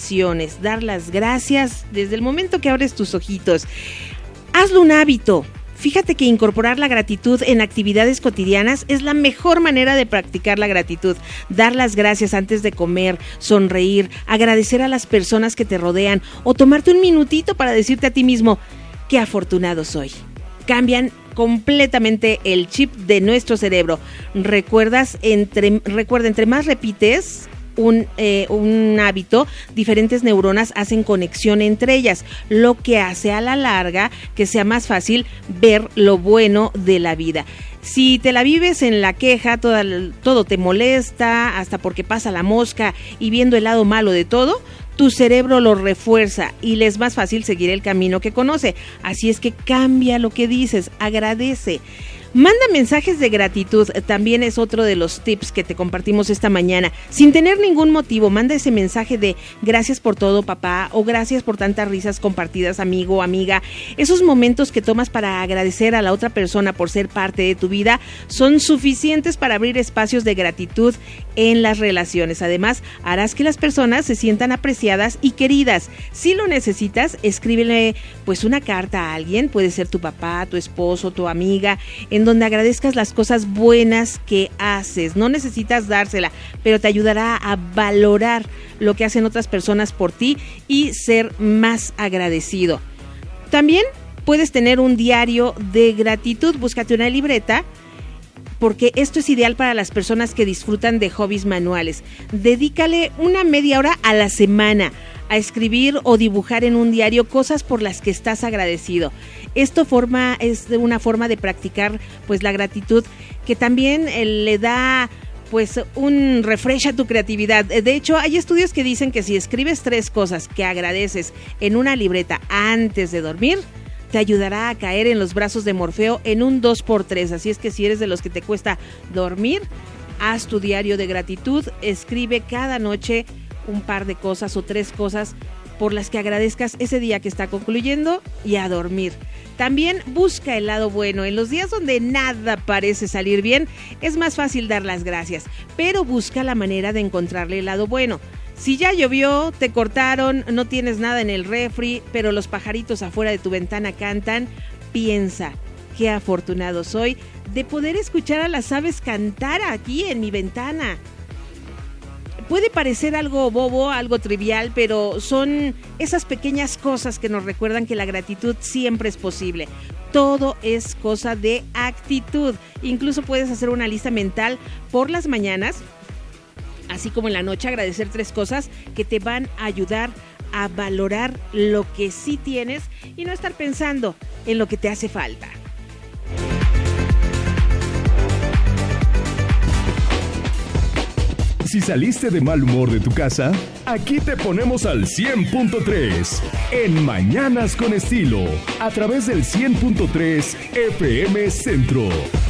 relaciones, dar las gracias desde el momento que abres tus ojitos. Hazlo un hábito. Fíjate que incorporar la gratitud en actividades cotidianas es la mejor manera de practicar la gratitud. Dar las gracias antes de comer, sonreír, agradecer a las personas que te rodean o tomarte un minutito para decirte a ti mismo, qué afortunado soy. Cambian completamente el chip de nuestro cerebro. Recuerda, entre más repites un hábito, diferentes neuronas hacen conexión entre ellas, lo que hace a la larga que sea más fácil ver lo bueno de la vida. Si te la vives en la queja, todo te molesta, hasta porque pasa la mosca y viendo el lado malo de todo, tu cerebro lo refuerza y le es más fácil seguir el camino que conoce. Así es que cambia lo que dices, agradece. Manda mensajes de gratitud, también es otro de los tips que te compartimos esta mañana. Sin tener ningún motivo, manda ese mensaje de gracias por todo, papá, o gracias por tantas risas compartidas, amigo o amiga. Esos momentos que tomas para agradecer a la otra persona por ser parte de tu vida son suficientes para abrir espacios de gratitud en las relaciones. Además, harás que las personas se sientan apreciadas y queridas. Si lo necesitas, escríbele pues una carta a alguien, puede ser tu papá, tu esposo, tu amiga, en donde agradezcas las cosas buenas que haces. No necesitas dársela, pero te ayudará a valorar lo que hacen otras personas por ti y ser más agradecido. También puedes tener un diario de gratitud. Búscate una libreta, porque esto es ideal para las personas que disfrutan de hobbies manuales. Dedícale una media hora a la semana a escribir o dibujar en un diario cosas por las que estás agradecido. Esto es una forma de practicar pues la gratitud, que también le da pues un refresh a tu creatividad. De hecho, hay estudios que dicen que si escribes 3 cosas que agradeces en una libreta antes de dormir, te ayudará a caer en los brazos de Morfeo en un 2x3. Así es que si eres de los que te cuesta dormir, haz tu diario de gratitud, escribe cada noche un par de cosas o 3 cosas por las que agradezcas ese día que está concluyendo, y a dormir. También busca el lado bueno. En los días donde nada parece salir bien, es más fácil dar las gracias, pero busca la manera de encontrarle el lado bueno. Si ya llovió, te cortaron, no tienes nada en el refri, pero los pajaritos afuera de tu ventana cantan, piensa, qué afortunado soy de poder escuchar a las aves cantar aquí en mi ventana. Puede parecer algo bobo, algo trivial, pero son esas pequeñas cosas que nos recuerdan que la gratitud siempre es posible. Todo es cosa de actitud. Incluso puedes hacer una lista mental por las mañanas, así como en la noche, agradecer 3 cosas que te van a ayudar a valorar lo que sí tienes y no estar pensando en lo que te hace falta. Si saliste de mal humor de tu casa, aquí te ponemos al 100.3 en Mañanas con Estilo, a través del 100.3 FM Centro.